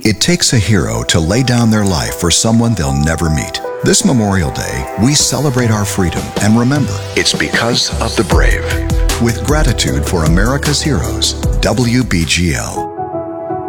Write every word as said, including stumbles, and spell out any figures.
It takes a hero to lay down their life for someone they'll never meet. This Memorial Day, we celebrate our freedom and remember, it's because of the brave. With gratitude for America's heroes, W B G L.